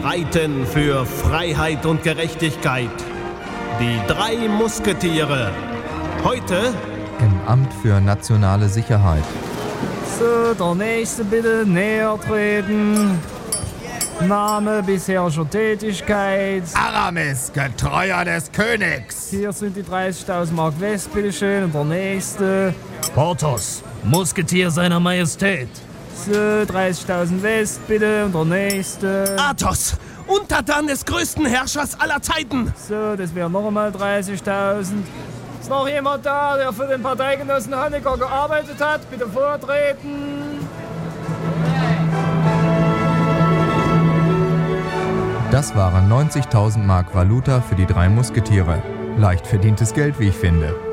reiten für Freiheit und Gerechtigkeit. Die 3 Musketiere. Heute im Amt für nationale Sicherheit. So, der nächste bitte näher treten. Name, bisherige Tätigkeit. Aramis, Getreuer des Königs. Hier sind die 30.000 Mark West, bitteschön. Und der nächste. Porthos, Musketier seiner Majestät. So, 30.000 West, bitte. Und der nächste. Athos, Untertan des größten Herrschers aller Zeiten. So, das wären noch einmal 30.000. Ist noch jemand da, der für den Parteigenossen Honecker gearbeitet hat? Bitte vortreten. Das waren 90.000 Mark Valuta für die 3 Musketiere. Leicht verdientes Geld, wie ich finde.